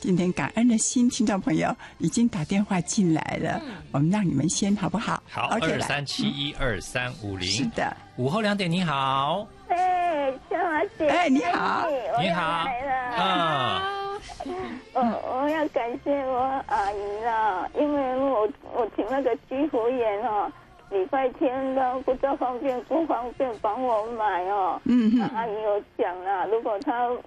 今天感恩的心听众朋友已经打电话进来了，我们让你们先好不好？ 好，23712350。 是的， 午后2点，你好。 小马姐， 你好， 你好， 我要感谢我阿姨啦，因为我请那个居服员礼拜天都不知道方便不方便帮我买阿姨有讲啦，如果她